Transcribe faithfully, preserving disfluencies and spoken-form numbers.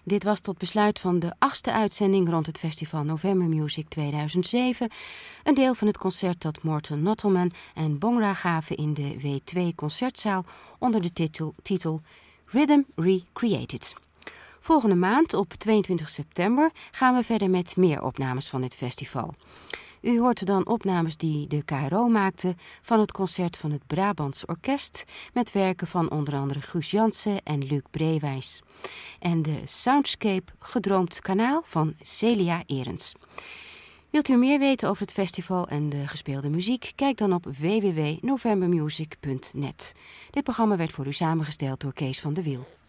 Dit was tot besluit van de achtste uitzending rond het festival November Music tweeduizend zeven. Een deel van het concert dat Morten Nottleman en Bongra gaven in de W twee Concertzaal onder de titel, titel Rhythm Recreated. Volgende maand, op tweeëntwintig september, gaan we verder met meer opnames van dit festival. U hoort dan opnames die de K R O maakte van het concert van het Brabants Orkest met werken van onder andere Guus Jansen en Luc Brewijs. En de Soundscape Gedroomd Kanaal van Celia Erens. Wilt u meer weten over het festival en de gespeelde muziek? Kijk dan op w w w punt novembermusic punt net. Dit programma werd voor u samengesteld door Kees van der Wiel.